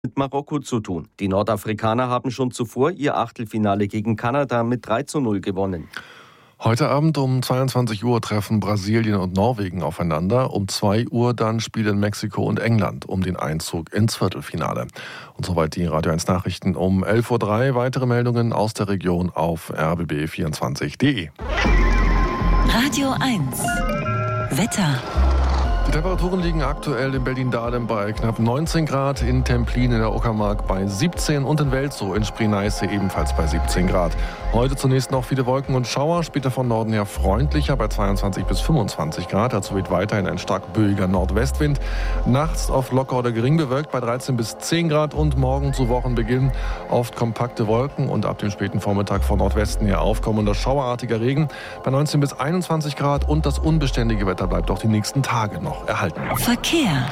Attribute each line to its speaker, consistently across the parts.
Speaker 1: mit Marokko zu tun. Die Nordafrikaner haben schon zuvor ihr Achtelfinale gegen Kanada mit 3:0 gewonnen.
Speaker 2: Heute Abend um 22 Uhr treffen Brasilien und Norwegen aufeinander. Um 2 Uhr dann spielen Mexiko und England um den Einzug ins Viertelfinale. Und soweit die Radio 1 Nachrichten um 11:03 Uhr. Weitere Meldungen aus der Region auf rbb24.de.
Speaker 3: Radio 1 Wetter.
Speaker 2: Die Temperaturen liegen aktuell in Berlin-Dahlem bei knapp 19 Grad, in Templin in der Uckermark bei 17 und in Welzow in Spree-Neiße ebenfalls bei 17 Grad. Heute zunächst noch viele Wolken und Schauer, später von Norden her freundlicher bei 22 bis 25 Grad. Dazu weht weiterhin ein stark böiger Nordwestwind. Nachts oft locker oder gering bewölkt bei 13 bis 10 Grad und morgen zu Wochenbeginn oft kompakte Wolken und ab dem späten Vormittag von Nordwesten her aufkommender schauerartiger Regen bei 19 bis 21 Grad und das unbeständige Wetter bleibt auch die nächsten Tage noch erhalten.
Speaker 3: Verkehr.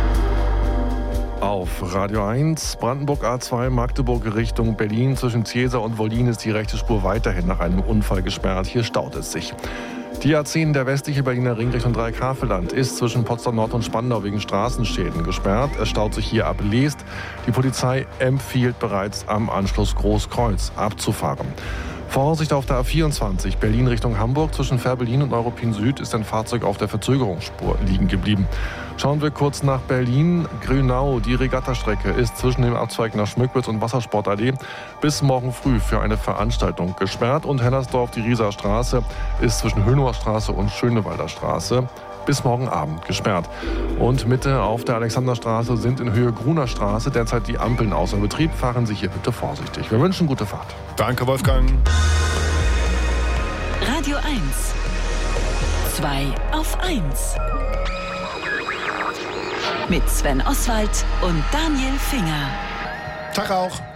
Speaker 2: Auf Radio 1, Brandenburg A2, Magdeburg Richtung Berlin. Zwischen Ziesa und Wollin ist die rechte Spur weiterhin nach einem Unfall gesperrt. Hier staut es sich. Die A10, der westliche Berliner Ring Richtung Dreieckhavelland, ist zwischen Potsdam Nord und Spandau wegen Straßenschäden gesperrt. Es staut sich hier ab Leest. Die Polizei empfiehlt bereits am Anschluss Großkreuz abzufahren. Vorsicht auf der A24, Berlin Richtung Hamburg. Zwischen Fährberlin und Neuruppin Süd ist ein Fahrzeug auf der Verzögerungsspur liegen geblieben. Schauen wir kurz nach Berlin. Grünau, die Regattastrecke ist zwischen dem Abzweig nach Schmückwitz und Wassersportallee bis morgen früh für eine Veranstaltung gesperrt. Und Hennersdorf, die Rieser Straße, ist zwischen Hönower Straße und Schönewalder Straße bis morgen Abend gesperrt. Und Mitte auf der Alexanderstraße sind in Höhe Gruner Straße derzeit die Ampeln außer Betrieb. Fahren Sie hier bitte vorsichtig. Wir wünschen gute Fahrt.
Speaker 4: Danke, Wolfgang.
Speaker 3: Radio 1 2 auf 1 mit Sven Oswald und Daniel Finger.
Speaker 4: Tag auch.